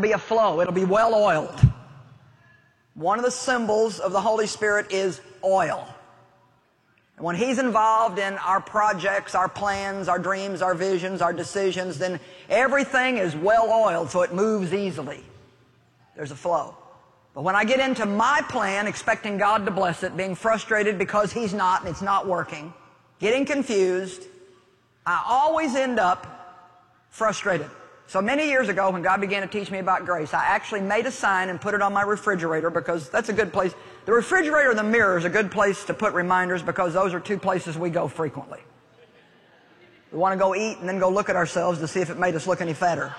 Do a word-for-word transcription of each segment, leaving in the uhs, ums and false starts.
be a flow. It'll be well oiled. One of the symbols of the Holy Spirit is oil. And when He's involved in our projects, our plans, our dreams, our visions, our decisions, then everything is well oiled so it moves easily. There's a flow. But when I get into my plan, expecting God to bless it, being frustrated because He's not and it's not working, getting confused, I always end up frustrated. So many years ago, when God began to teach me about grace, I actually made a sign and put it on my refrigerator, because that's a good place. The refrigerator and the mirror is a good place to put reminders, because those are two places we go frequently. We want to go eat and then go look at ourselves to see if it made us look any fatter.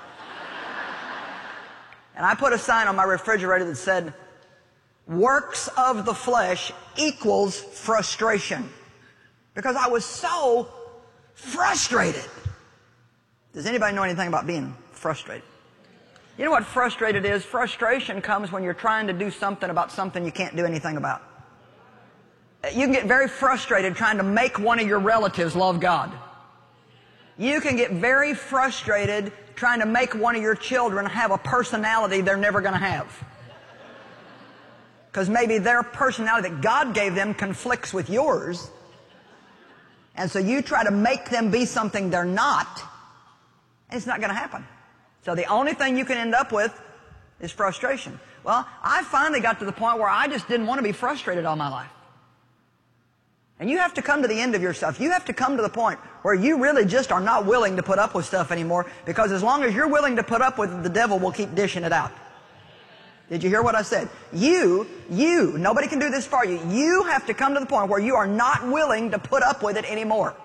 And I put a sign on my refrigerator that said, works of the flesh equals frustration. Because I was so frustrated. Does anybody know anything about being frustrated? You know what frustrated is? Frustration comes when you're trying to do something about something you can't do anything about. You can get very frustrated trying to make one of your relatives love God. You can get very frustrated trying to make one of your children have a personality they're never going to have. Because maybe their personality that God gave them conflicts with yours. And so you try to make them be something they're not. And it's not going to happen. So the only thing you can end up with is frustration. Well, I finally got to the point where I just didn't want to be frustrated all my life. And you have to come to the end of yourself. You have to come to the point where you really just are not willing to put up with stuff anymore, because as long as you're willing to put up with it, the devil will keep dishing it out. Did you hear what I said? You, you, nobody can do this for you. You have to come to the point where you are not willing to put up with it anymore.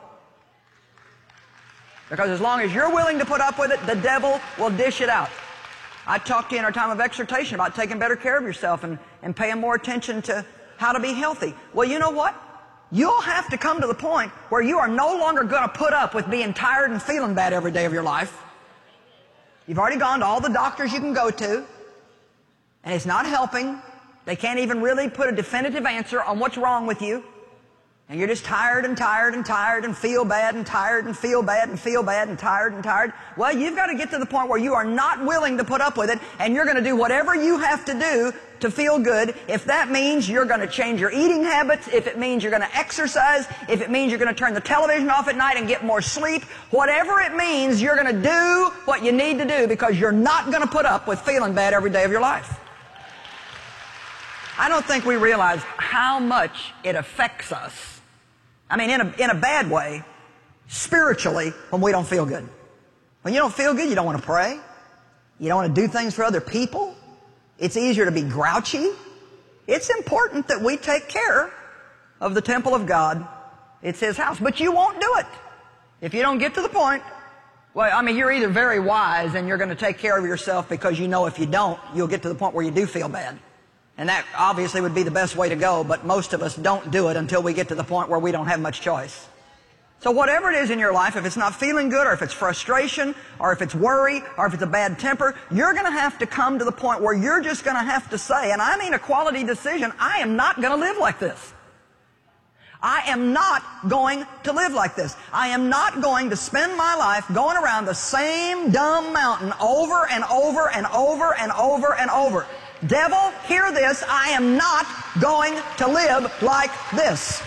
Because as long as you're willing to put up with it, the devil will dish it out. I talked to you in our time of exhortation about taking better care of yourself and, and paying more attention to how to be healthy. Well, you know what? You'll have to come to the point where you are no longer going to put up with being tired and feeling bad every day of your life. You've already gone to all the doctors you can go to, and it's not helping. They can't even really put a definitive answer on what's wrong with you. And you're just tired and tired and tired and feel bad and tired and feel bad and feel bad and tired and tired. Well, you've got to get to the point where you are not willing to put up with it, and you're going to do whatever you have to do to feel good. If that means you're going to change your eating habits, if it means you're going to exercise, if it means you're going to turn the television off at night and get more sleep, whatever it means, you're going to do what you need to do, because you're not going to put up with feeling bad every day of your life. I don't think we realize how much it affects us. I mean, in a, in a bad way, spiritually, when we don't feel good. When you don't feel good, you don't want to pray. You don't want to do things for other people. It's easier to be grouchy. It's important that we take care of the temple of God. It's His house. But you won't do it if you don't get to the point. Well, I mean, you're either very wise and you're going to take care of yourself, because you know if you don't, you'll get to the point where you do feel bad. And that obviously would be the best way to go, but most of us don't do it until we get to the point where we don't have much choice. So whatever it is in your life, if it's not feeling good, or if it's frustration, or if it's worry, or if it's a bad temper, you're going to have to come to the point where you're just going to have to say, and I mean a quality decision, I am not going to live like this. I am not going to live like this. I am not going to spend my life going around the same dumb mountain over and over and over and over and over. Devil, hear this, I am not going to live like this.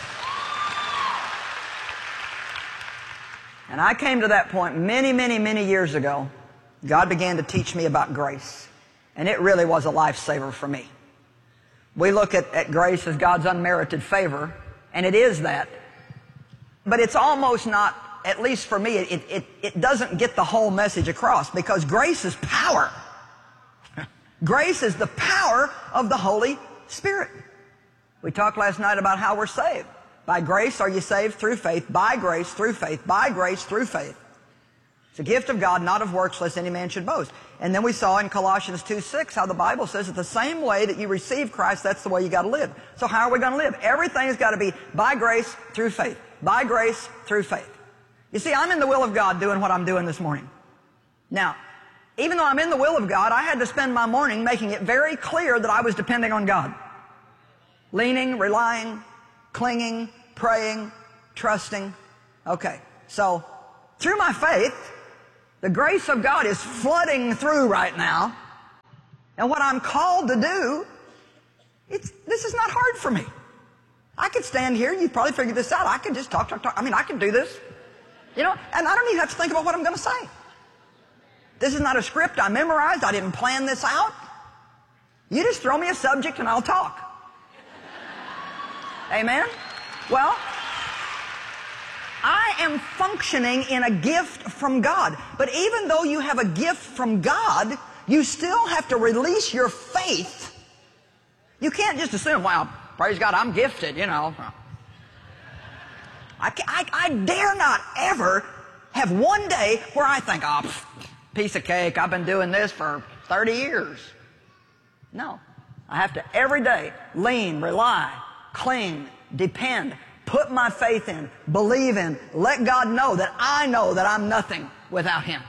And I came to that point many, many, many years ago. God began to teach me about grace. And it really was a lifesaver for me. We look at, at grace as God's unmerited favor, and it is that. But it's almost not, at least for me, it, it, it doesn't get the whole message across, because grace is power. Grace is the power of the Holy Spirit. We talked last night about how we're saved. By grace are you saved through faith, by grace, through faith, by grace, through faith. It's a gift of God, not of works, lest any man should boast. And then we saw in Colossians two six how the Bible says that the same way that you receive Christ, that's the way you got to live. So how are we going to live? Everything's got to be by grace, through faith. By grace, through faith. You see, I'm in the will of God doing what I'm doing this morning. Now, even though I'm in the will of God, I had to spend my morning making it very clear that I was depending on God. Leaning, relying, clinging, praying, trusting. Okay, so through my faith, the grace of God is flooding through right now. And what I'm called to do, it's, this is not hard for me. I could stand here, you've probably figured this out. I could just talk, talk, talk. I mean, I can do this. You know, and I don't even have to think about what I'm going to say. This is not a script I memorized. I didn't plan this out. You just throw me a subject and I'll talk. Amen? Well, I am functioning in a gift from God. But even though you have a gift from God, you still have to release your faith. You can't just assume, well, praise God, I'm gifted, you know. I, I, I dare not ever have one day where I think, oh, pff, piece of cake, I've been doing this for thirty years. No. I have to every day lean, rely, cling, depend, put my faith in, believe in, let God know that I know that I'm nothing without Him.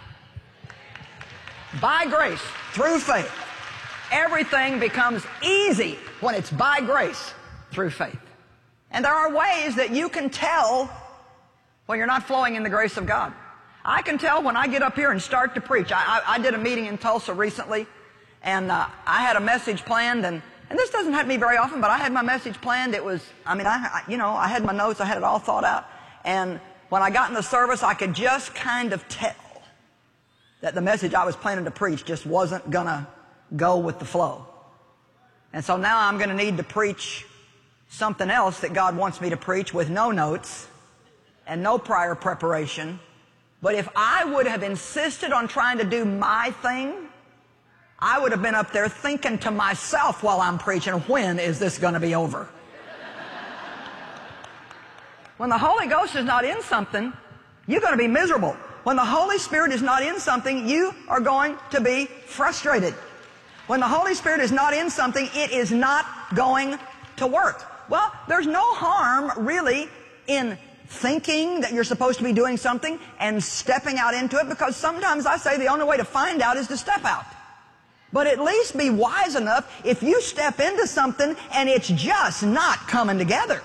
By grace, through faith, everything becomes easy when it's by grace, through faith. And there are ways that you can tell when you're not flowing in the grace of God. I can tell when I get up here and start to preach. I, I, I did a meeting in Tulsa recently, and uh, I had a message planned, and, and this doesn't happen to me very often, but I had my message planned. It was, I mean, I, I, you know, I had my notes, I had it all thought out, and when I got in the service, I could just kind of tell that the message I was planning to preach just wasn't going to go with the flow. And so now I'm going to need to preach something else that God wants me to preach with no notes and no prior preparation. But if I would have insisted on trying to do my thing, I would have been up there thinking to myself while I'm preaching, when is this going to be over? When the Holy Ghost is not in something, you're going to be miserable. When the Holy Spirit is not in something, you are going to be frustrated. When the Holy Spirit is not in something, it is not going to work. Well, there's no harm really in thinking that you're supposed to be doing something and stepping out into it, because sometimes I say the only way to find out is to step out. But at least be wise enough if you step into something and it's just not coming together.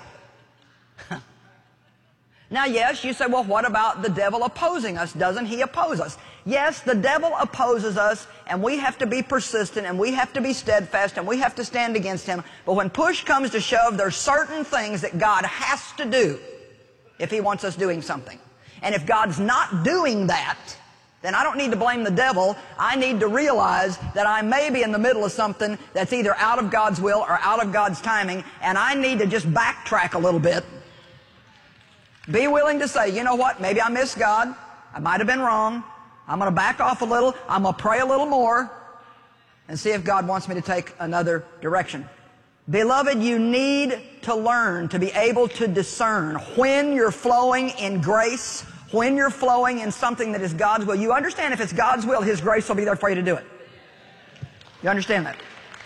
Now, yes, you say, well, what about the devil opposing us? Doesn't he oppose us? Yes, the devil opposes us, and we have to be persistent, and we have to be steadfast, and we have to stand against him. But when push comes to shove, there's certain things that God has to do if He wants us doing something. And if God's not doing that, then I don't need to blame the devil. I need to realize that I may be in the middle of something that's either out of God's will or out of God's timing, and I need to just backtrack a little bit. Be willing to say, you know what, maybe I missed God. I might have been wrong. I'm going to back off a little. I'm going to pray a little more and see if God wants me to take another direction. Beloved, you need to learn to be able to discern when you're flowing in grace, when you're flowing in something that is God's will. You understand if it's God's will, His grace will be there for you to do it. You understand that?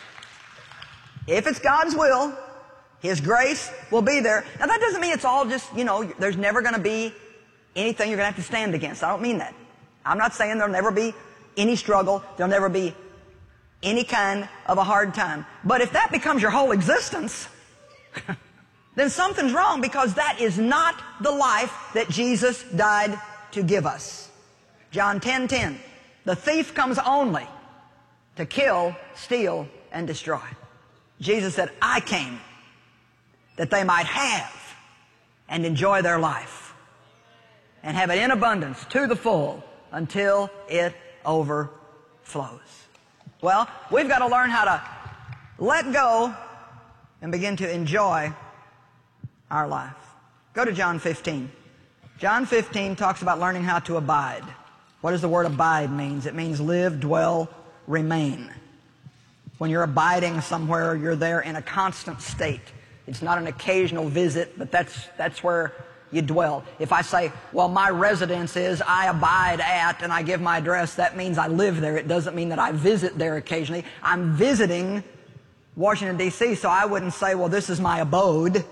If it's God's will, His grace will be there. Now that doesn't mean it's all just, you know, there's never going to be anything you're going to have to stand against. I don't mean that. I'm not saying there'll never be any struggle. There'll never be any kind of a hard time. But if that becomes your whole existence, then something's wrong, because that is not the life that Jesus died to give us. John ten ten, the thief comes only to kill, steal, and destroy. Jesus said, I came that they might have and enjoy their life and have it in abundance to the full until it overflows. Well, we've got to learn how to let go and begin to enjoy our life. Go to John fifteen. John fifteen talks about learning how to abide. What does the word abide mean? It means live, dwell, remain. When you're abiding somewhere, you're there in a constant state. It's not an occasional visit, but that's, that's where you dwell. If I say, well, my residence is, I abide at, and I give my address, that means I live there. It doesn't mean that I visit there occasionally. I'm visiting Washington, D C, so I wouldn't say, well, this is my abode.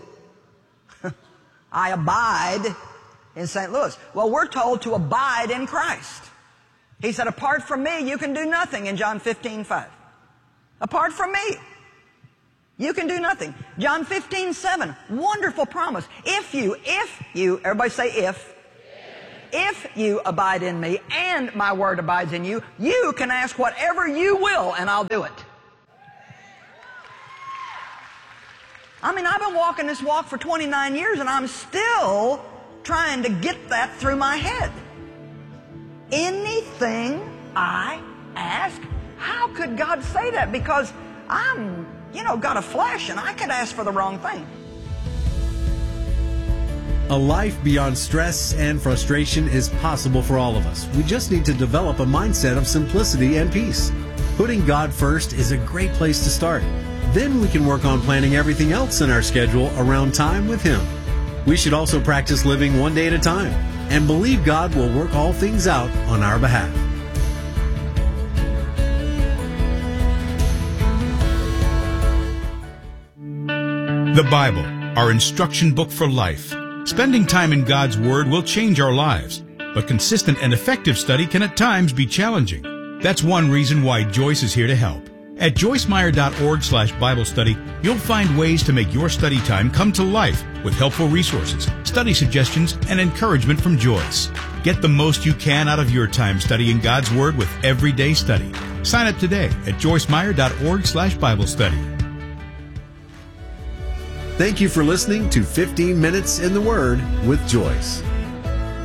I abide in Saint Louis. Well, we're told to abide in Christ. He said, apart from me, you can do nothing in John fifteen five. Apart from me, you can do nothing. John fifteen seven, wonderful promise. If you, if you, everybody say if. If you abide in me and my word abides in you, you can ask whatever you will and I'll do it. I mean, I've been walking this walk for twenty-nine years and I'm still trying to get that through my head. Anything I ask, how could God say that? Because I'm, you know, got a flesh and I could ask for the wrong thing. A life beyond stress and frustration is possible for all of us. We just need to develop a mindset of simplicity and peace. Putting God first is a great place to start. Then we can work on planning everything else in our schedule around time with Him. We should also practice living one day at a time and believe God will work all things out on our behalf. The Bible, our instruction book for life. Spending time in God's Word will change our lives, but consistent and effective study can at times be challenging. That's one reason why Joyce is here to help. At joyce meyer dot org slash Bible study, you'll find ways to make your study time come to life with helpful resources, study suggestions, and encouragement from Joyce. Get the most you can out of your time studying God's Word with Everyday Study. Sign up today at joyce meyer dot org slash Bible study. Thank you for listening to fifteen minutes in the Word with Joyce.